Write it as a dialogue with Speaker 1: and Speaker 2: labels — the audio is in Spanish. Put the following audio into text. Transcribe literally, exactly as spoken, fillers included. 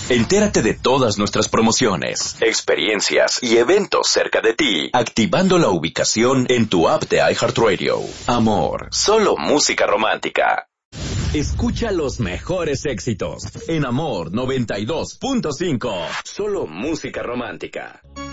Speaker 1: Entérate de todas nuestras promociones, experiencias y eventos cerca de ti, activando la ubicación en tu app de iHeartRadio. Amor, solo música romántica. Escucha los mejores éxitos en Amor noventa y dos punto cinco. Solo música romántica.